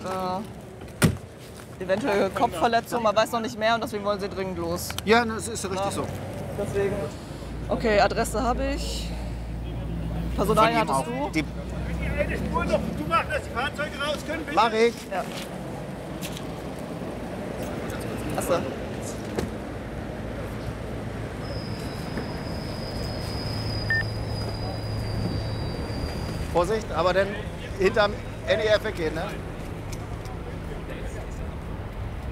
eventuell Kopfverletzung, man weiß noch nicht mehr und deswegen wollen sie dringend los. Ja, das ist richtig so. Deswegen. Okay, Adresse habe ich. Personalien hattest du? Die Eine Spur noch, du machst, dass die Fahrzeuge raus können, bitte? mach ich. Ja. Achso. Vorsicht, aber dann hinterm NEF weggehen, ne?